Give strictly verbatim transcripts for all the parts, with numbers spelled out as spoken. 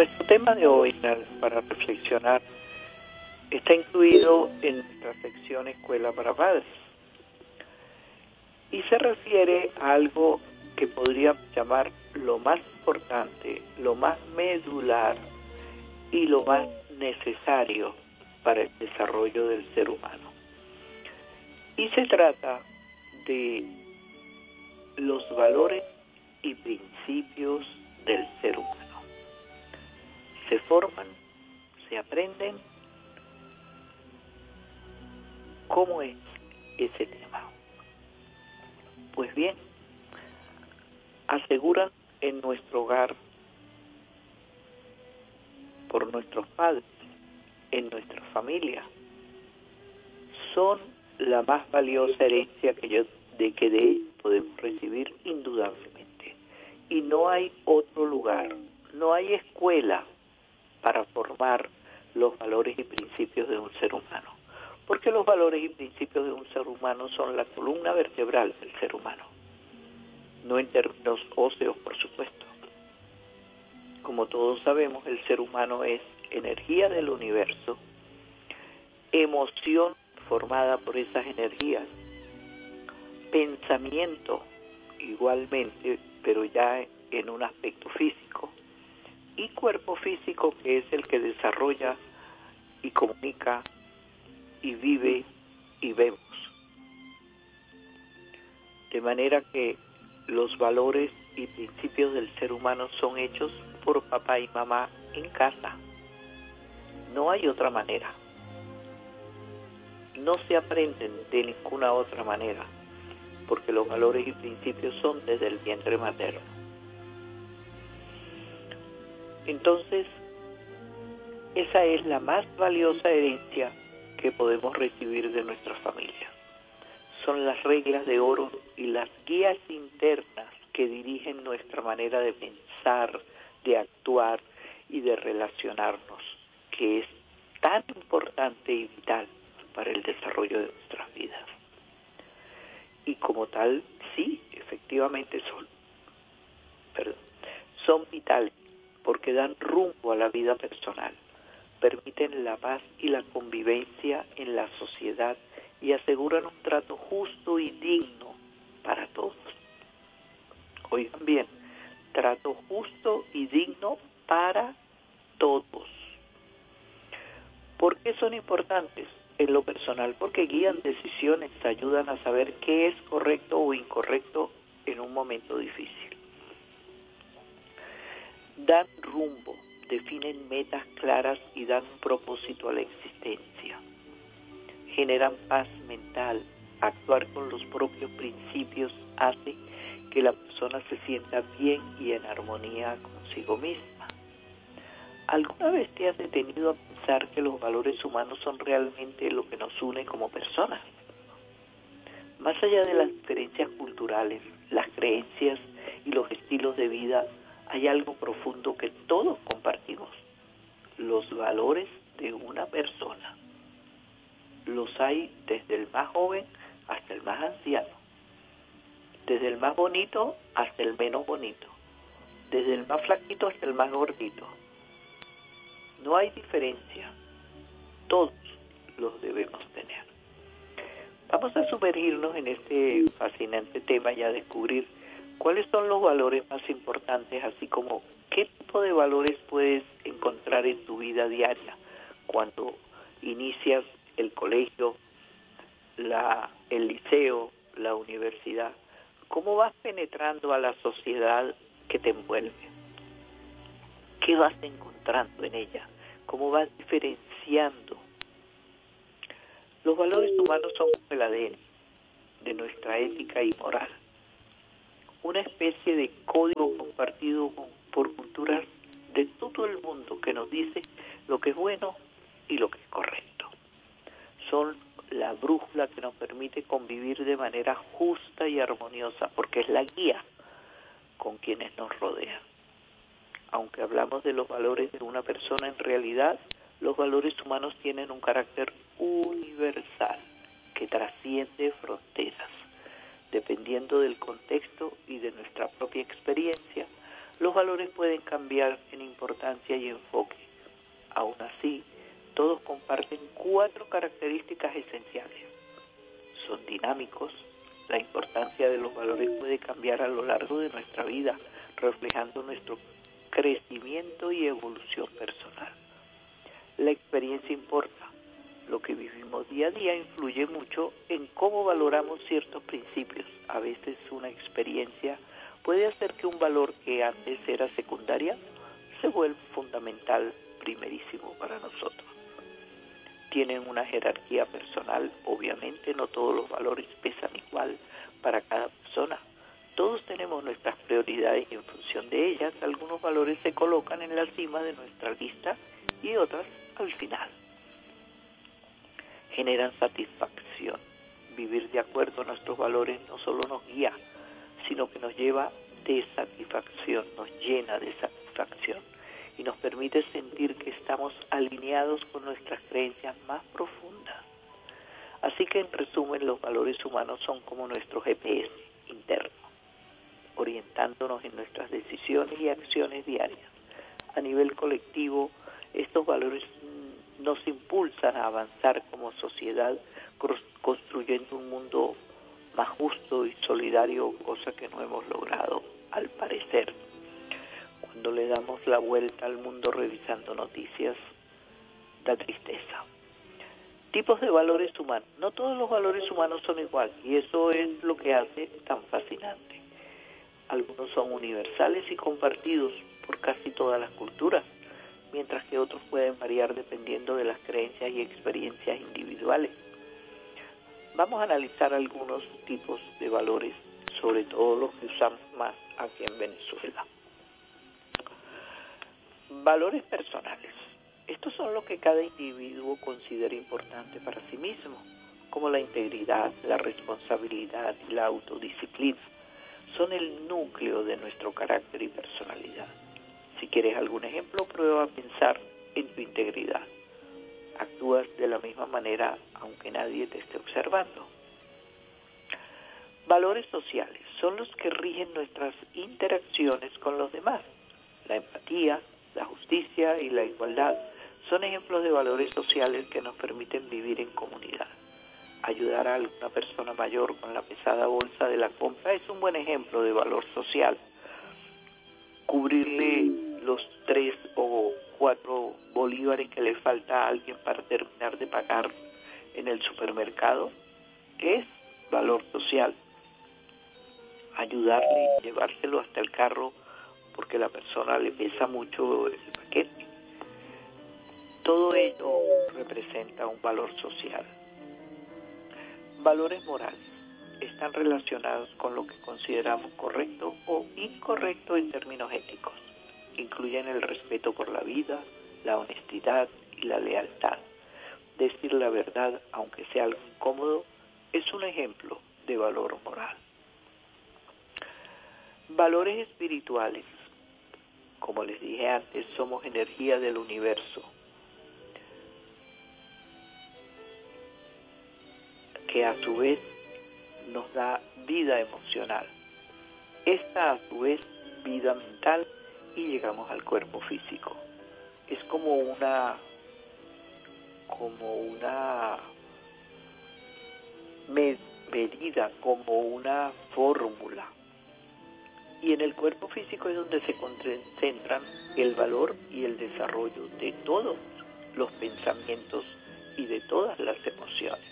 Nuestro tema de hoy, para reflexionar, está incluido en nuestra sección Escuela para Padres y se refiere a algo que podríamos llamar lo más importante, lo más medular y lo más necesario para el desarrollo del ser humano. Y se trata de los valores y principios del ser humano. Se forman, se aprenden. ¿Cómo es ese tema? Pues bien, aseguran en nuestro hogar, por nuestros padres, en nuestra familia, son la más valiosa herencia que yo, de que de ellos podemos recibir indudablemente. Y no hay otro lugar, no hay escuela para formar los valores y principios de un ser humano. Porque los valores y principios de un ser humano son la columna vertebral del ser humano. No en términos óseos, por supuesto. Como todos sabemos, el ser humano es energía del universo, emoción formada por esas energías, pensamiento igualmente, pero ya en un aspecto físico, y cuerpo físico, que es el que desarrolla y comunica y vive y vemos. De manera que los valores y principios del ser humano son hechos por papá y mamá en casa. No hay otra manera. No se aprenden de ninguna otra manera, porque los valores y principios son desde el vientre materno. Entonces, esa es la más valiosa herencia que podemos recibir de nuestra familia. Son las reglas de oro y las guías internas que dirigen nuestra manera de pensar, de actuar y de relacionarnos, que es tan importante y vital para el desarrollo de nuestras vidas. Y como tal, sí, efectivamente son, perdón, son vitales porque dan rumbo a la vida personal, permiten la paz y la convivencia en la sociedad y aseguran un trato justo y digno para todos. Oigan bien, trato justo y digno para todos. ¿Por qué son importantes? En lo personal, porque guían decisiones, ayudan a saber qué es correcto o incorrecto en un momento difícil. Dan rumbo, definen metas claras y dan un propósito a la existencia. Generan paz mental. Actuar con los propios principios hace que la persona se sienta bien y en armonía consigo misma. ¿Alguna vez te has detenido a pensar que los valores humanos son realmente lo que nos une como personas? Más allá de las diferencias culturales, las creencias y los estilos de vida, hay algo profundo que todos compartimos: los valores de una persona. Los hay desde el más joven hasta el más anciano, desde el más bonito hasta el menos bonito, desde el más flaquito hasta el más gordito. No hay diferencia, todos los debemos tener. Vamos a sumergirnos en este fascinante tema y a descubrir cuáles son los valores más importantes, así como qué tipo de valores puedes encontrar en tu vida diaria cuando inicias el colegio, la, el liceo, la universidad. ¿Cómo vas penetrando a la sociedad que te envuelve? ¿Qué vas encontrando en ella? ¿Cómo vas diferenciando? Los valores humanos son como el A D N de nuestra ética y moral. Una especie de código compartido con, por culturas de todo el mundo que nos dice lo que es bueno y lo que es correcto. Son la brújula que nos permite convivir de manera justa y armoniosa, porque es la guía con quienes nos rodean. Aunque hablamos de los valores de una persona, en realidad los valores humanos tienen un carácter universal que trasciende fronteras. Dependiendo del contexto y de nuestra propia experiencia, Los valores pueden cambiar en importancia y enfoque. Aún así, todos comparten cuatro características esenciales. Son dinámicos. La importancia de los valores puede cambiar a lo largo de nuestra vida, reflejando nuestro crecimiento y evolución personal. La experiencia importa. Lo que vivimos día a día influye mucho en cómo valoramos ciertos principios. A veces una experiencia puede hacer que un valor que antes era secundaria se vuelva fundamental, primerísimo para nosotros. Tienen una jerarquía personal, obviamente no todos los valores pesan igual para cada persona. Todos tenemos nuestras prioridades y en función de ellas, algunos valores se colocan en la cima de nuestra lista y otras al final. Generan satisfacción. Vivir de acuerdo a nuestros valores no solo nos guía, sino que nos lleva de satisfacción, nos llena de satisfacción y nos permite sentir que estamos alineados con nuestras creencias más profundas. Así que en resumen, los valores humanos son como nuestro G P S interno, orientándonos en nuestras decisiones y acciones diarias. A nivel colectivo, estos valores nos impulsan a avanzar como sociedad, construyendo un mundo más justo y solidario, cosa que no hemos logrado, al parecer. Cuando le damos la vuelta al mundo revisando noticias, da tristeza. Tipos de valores humanos. No todos los valores humanos son iguales, y eso es lo que hace tan fascinante. Algunos son universales y compartidos por casi todas las culturas, mientras que otros pueden variar dependiendo de las creencias y experiencias individuales. Vamos a analizar algunos tipos de valores, sobre todo los que usamos más aquí en Venezuela. Valores personales. Estos son los que cada individuo considera importante para sí mismo, como la integridad, la responsabilidad y la autodisciplina. Son el núcleo de nuestro carácter y personalidad. Si quieres algún ejemplo, prueba a pensar en tu integridad. Actúas de la misma manera aunque nadie te esté observando. Valores sociales son los que rigen nuestras interacciones con los demás. La empatía, la justicia y la igualdad son ejemplos de valores sociales que nos permiten vivir en comunidad. Ayudar a alguna persona mayor con la pesada bolsa de la compra es un buen ejemplo de valor social. Cubrirle los tres o cuatro bolívares que le falta a alguien para terminar de pagar en el supermercado es valor social. Ayudarle y llevárselo hasta el carro porque la persona le pesa mucho el paquete. Todo ello representa un valor social. Valores morales están relacionados con lo que consideramos correcto o incorrecto en términos éticos. Incluyen el respeto por la vida, la honestidad y la lealtad. Decir la verdad, aunque sea algo incómodo, es un ejemplo de valor moral. Valores espirituales. Como les dije antes, somos energía del universo, que a su vez nos da vida emocional. Esta a su vez vida mental y llegamos al cuerpo físico. Es como una como una medida, como una fórmula. Y en el cuerpo físico es donde se concentran el valor y el desarrollo de todos los pensamientos y de todas las emociones.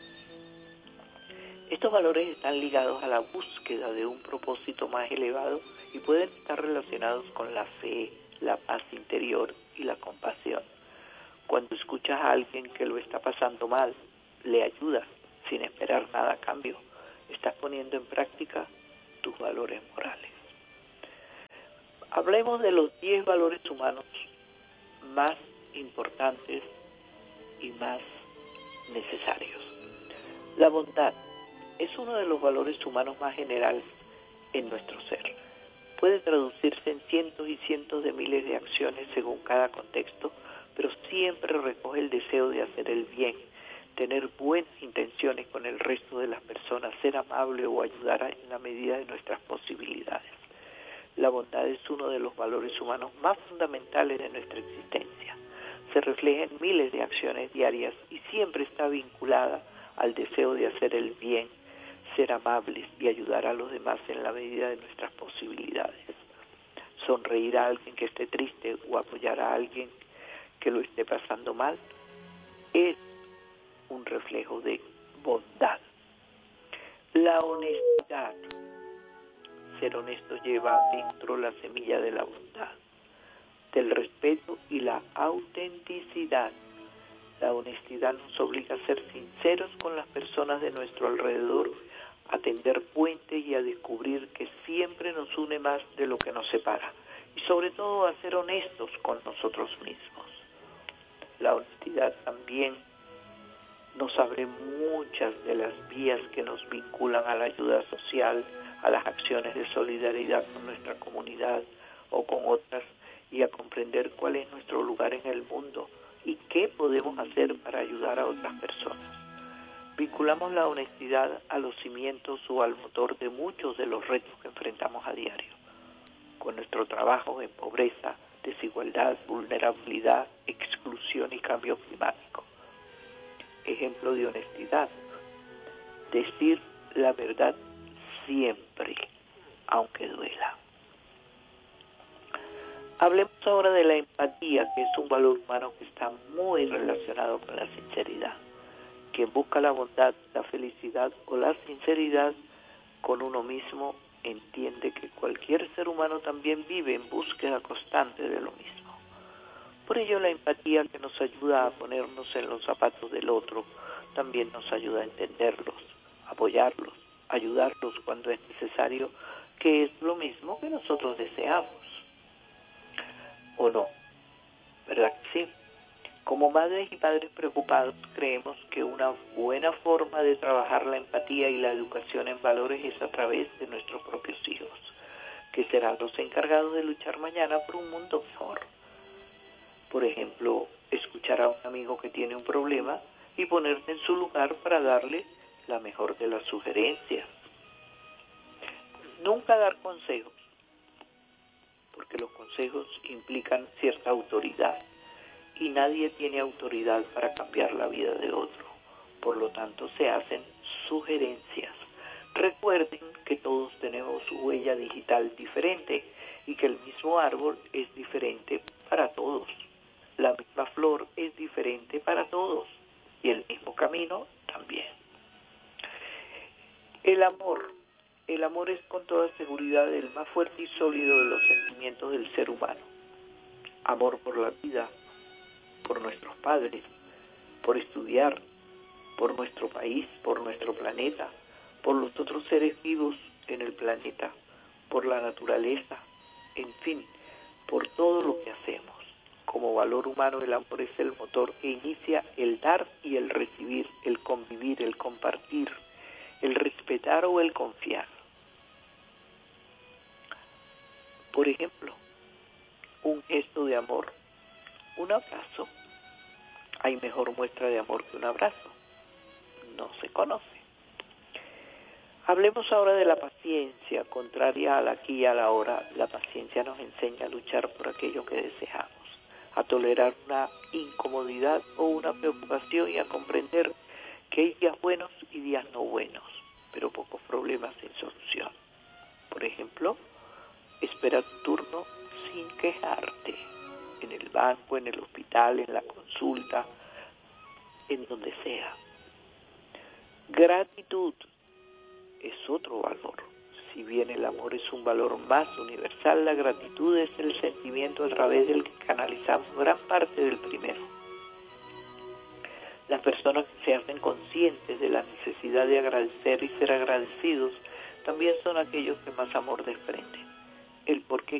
Estos valores están ligados a la búsqueda de un propósito más elevado y pueden estar relacionados con la fe, la paz interior y la compasión. Cuando escuchas a alguien que lo está pasando mal, le ayudas sin esperar nada a cambio. Estás poniendo en práctica tus valores morales. Hablemos de los diez valores humanos más importantes y más necesarios. La bondad es uno de los valores humanos más generales en nuestro ser. Puede traducirse en cientos y cientos de miles de acciones según cada contexto, pero siempre recoge el deseo de hacer el bien, tener buenas intenciones con el resto de las personas, ser amable o ayudar en la medida de nuestras posibilidades. La bondad es uno de los valores humanos más fundamentales de nuestra existencia. Se refleja en miles de acciones diarias y siempre está vinculada al deseo de hacer el bien, ser amables y ayudar a los demás en la medida de nuestras posibilidades. Sonreír a alguien que esté triste o apoyar a alguien que lo esté pasando mal es un reflejo de bondad. La honestidad. Ser honesto lleva dentro la semilla de la bondad, del respeto y la autenticidad. La honestidad nos obliga a ser sinceros con las personas de nuestro alrededor, a tender puentes y a descubrir que siempre nos une más de lo que nos separa, y sobre todo a ser honestos con nosotros mismos. La honestidad también nos abre muchas de las vías que nos vinculan a la ayuda social, a las acciones de solidaridad con nuestra comunidad o con otras, y a comprender cuál es nuestro lugar en el mundo y qué podemos hacer para ayudar a otras personas. Vinculamos la honestidad a los cimientos o al motor de muchos de los retos que enfrentamos a diario, con nuestro trabajo en pobreza, desigualdad, vulnerabilidad, exclusión y cambio climático. Ejemplo de honestidad: decir la verdad siempre, aunque duela. Hablemos ahora de la empatía, que es un valor humano que está muy relacionado con la sinceridad. Quien busca la bondad, la felicidad o la sinceridad con uno mismo entiende que cualquier ser humano también vive en búsqueda constante de lo mismo. Por ello, la empatía, que nos ayuda a ponernos en los zapatos del otro, también nos ayuda a entenderlos, apoyarlos, ayudarlos cuando es necesario, que es lo mismo que nosotros deseamos. ¿O no? ¿Verdad que sí? Como madres y padres preocupados, creemos que una buena forma de trabajar la empatía y la educación en valores es a través de nuestros propios hijos, que serán los encargados de luchar mañana por un mundo mejor. Por ejemplo, escuchar a un amigo que tiene un problema y ponerse en su lugar para darle la mejor de las sugerencias. Nunca dar consejos, porque los consejos implican cierta autoridad y nadie tiene autoridad para cambiar la vida de otro. Por lo tanto, se hacen sugerencias. Recuerden que todos tenemos huella digital diferente y que el mismo árbol es diferente para todos. La misma flor es diferente para todos y el mismo camino también. El amor. El amor es con toda seguridad el más fuerte y sólido de los sentimientos del ser humano. Amor por la vida, por nuestros padres, por estudiar, por nuestro país, por nuestro planeta, por los otros seres vivos en el planeta, por la naturaleza, en fin, por todo lo que hacemos. Como valor humano, el amor es el motor que inicia el dar y el recibir, el convivir, el compartir, el respetar o el confiar. Por ejemplo, un gesto de amor, un abrazo. Hay mejor muestra de amor que un abrazo. No se conoce. Hablemos ahora de la paciencia. Contraria al aquí y a la hora, la paciencia nos enseña a luchar por aquello que deseamos, a tolerar una incomodidad o una preocupación y a comprender que hay días buenos y días no buenos, pero pocos problemas sin solución. Por ejemplo, espera tu turno sin quejarte, en el banco, en el hospital, en la consulta, en donde sea. Gratitud es otro valor. Si bien el amor es un valor más universal, la gratitud es el sentimiento a través del que canalizamos gran parte del primero. Las personas que se hacen conscientes de la necesidad de agradecer y ser agradecidos también son aquellos que más amor desprenden. El por qué